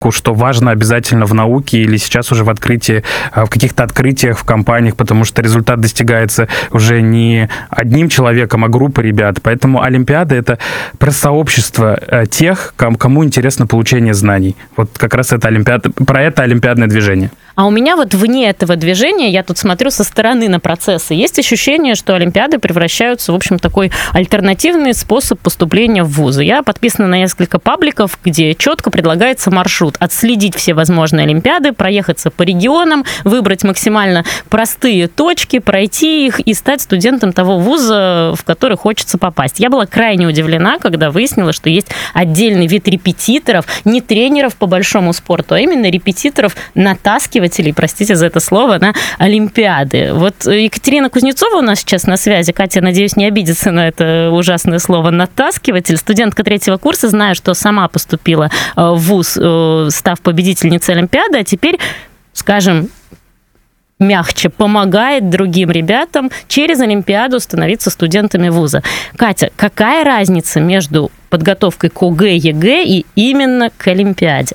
что важно обязательно в науке или сейчас уже в открытии, в каких-то открытиях в компаниях, потому что результат достигается уже не одним человеком, а группой ребят. Поэтому Олимпиада — это про сообщество тех, кому интересно получение знаний. Вот как раз это про это олимпиадное движение. А у меня вот вне этого движения, я тут смотрю со стороны на процессы, есть ощущение, что олимпиады превращаются, в общем, в такой альтернативный способ поступления в вузы. Я подписана на несколько пабликов, где четко предлагается маршрут: отследить все возможные олимпиады, проехаться по регионам, выбрать максимально простые точки, пройти их и стать студентом того вуза, в который хочется попасть. Я была крайне удивлена, когда выяснила, что есть отдельный вид репетиторов, не тренеров по большому спорту, а именно репетиторов, натаскивателей, простите за это слово, на олимпиады. Вот Екатерина Кузнецова у нас сейчас на связи. Катя, надеюсь, не обидится на это ужасное слово «натаскиватель». Студентка 3-го курса, знаю, что сама поступила в вуз, став победительницей олимпиады, а теперь, скажем, мягче помогает другим ребятам через олимпиаду становиться студентами вуза. Катя, какая разница между подготовкой к ОГЭ, ЕГЭ и именно к олимпиаде?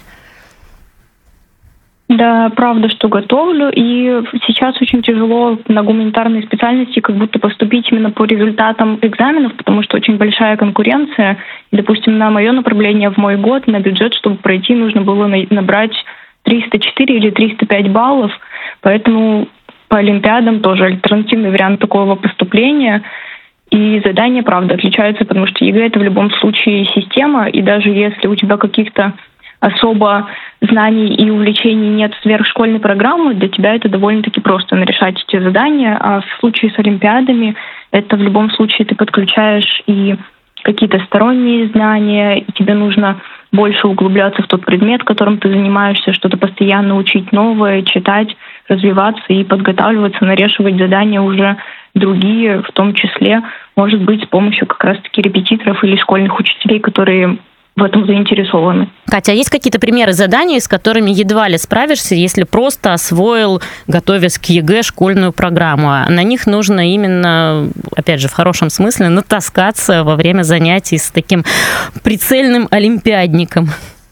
Да, правда, что готовлю, и сейчас очень тяжело на гуманитарные специальности как будто поступить именно по результатам экзаменов, потому что очень большая конкуренция. И, допустим, на мое направление в мой год на бюджет, чтобы пройти, нужно было набрать 304 или 305 баллов, поэтому по олимпиадам тоже альтернативный вариант такого поступления. И задания, правда, отличаются, потому что ЕГЭ — это в любом случае система, и даже если у тебя каких-то особо знаний и увлечений нет сверхшкольной программы, для тебя это довольно-таки просто решать эти задания. А в случае с олимпиадами это в любом случае ты подключаешь и какие-то сторонние знания, и тебе нужно больше углубляться в тот предмет, которым ты занимаешься, что-то постоянно учить новое, читать, развиваться и подготавливаться, нарешивать задания уже другие, в том числе, может быть, с помощью как раз-таки репетиторов или школьных учителей, которые в этом заинтересованы. Катя, а есть какие-то примеры заданий, с которыми едва ли справишься, если просто освоил, готовясь к ЕГЭ, школьную программу? А на них нужно именно, опять же, в хорошем смысле, натаскаться во время занятий с таким прицельным олимпиадником.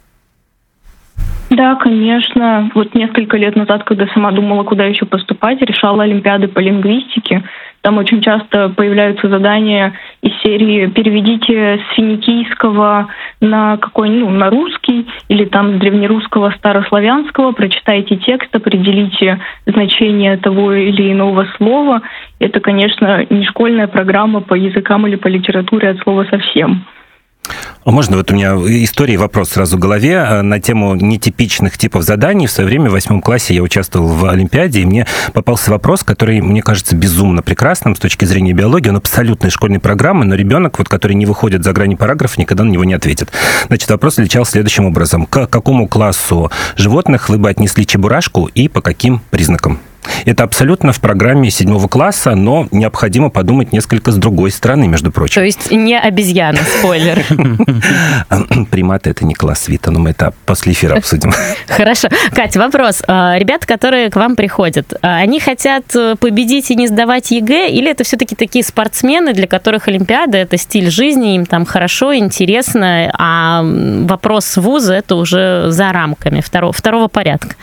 Да, конечно. Вот несколько лет назад, когда сама думала, куда еще поступать, решала олимпиады по лингвистике. Там очень часто появляются задания из серии «Переведите с финикийского на на русский» или там с древнерусского, старославянского, прочитайте текст, определите значение того или иного слова. Это, конечно, не школьная программа по языкам или по литературе от слова совсем. Можно, вот у меня история, вопрос сразу в голове на тему нетипичных типов заданий. В свое время в 8 классе я участвовал в Олимпиаде, и мне попался вопрос, который, мне кажется, безумно прекрасным с точки зрения биологии. Он абсолютно из школьной программы, но ребенок, который не выходит за грани параграфа, никогда на него не ответит. Значит, вопрос звучал следующим образом. К какому классу животных вы бы отнесли чебурашку и по каким признакам? Это абсолютно в программе 7 класса, но необходимо подумать несколько с другой стороны, между прочим. То есть не обезьяна, спойлер. Приматы — это не класс Вита, но мы это после эфира обсудим. Хорошо. Кать, вопрос. Ребята, которые к вам приходят, они хотят победить и не сдавать ЕГЭ, или это все-таки такие спортсмены, для которых Олимпиада — это стиль жизни, им там хорошо, интересно, а вопрос вуза — это уже за рамками второго порядка?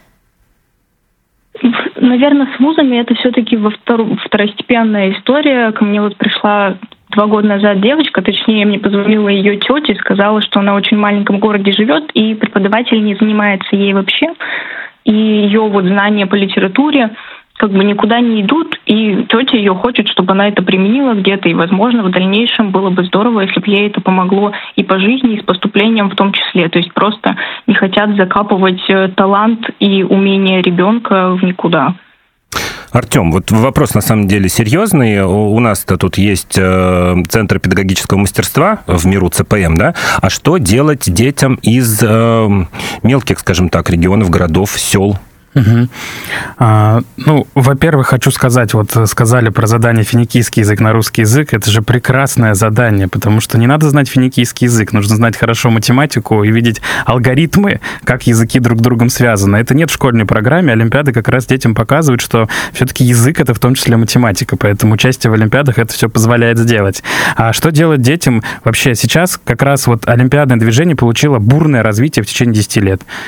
Наверное, с вузами это все-таки второстепенная история. Ко мне пришла 2 года назад девочка, точнее, мне позвонила ее тетя и сказала, что она в очень маленьком городе живет, и преподаватель не занимается ей вообще. И ее знания по литературе никуда не идут, и тетя ее хочет, чтобы она это применила где-то, и, возможно, в дальнейшем было бы здорово, если бы ей это помогло и по жизни, и с поступлением в том числе. То есть просто не хотят закапывать талант и умение ребенка в никуда. Артем, вопрос на самом деле серьезный. У нас-то тут есть Центр педагогического мастерства в МИРУ ЦПМ, да? А что делать детям из мелких, скажем так, регионов, городов, сел? Во-первых, хочу сказать, вот сказали про задание финикийский язык на русский язык, это же прекрасное задание, потому что не надо знать финикийский язык, нужно знать хорошо математику и видеть алгоритмы, как языки друг с другом связаны. Это нет в школьной программе, олимпиады как раз детям показывают, что все-таки язык — это в том числе математика, поэтому участие в олимпиадах это все позволяет сделать. А что делать детям? Вообще сейчас как раз вот олимпиадное движение получило бурное развитие в течение 10 лет.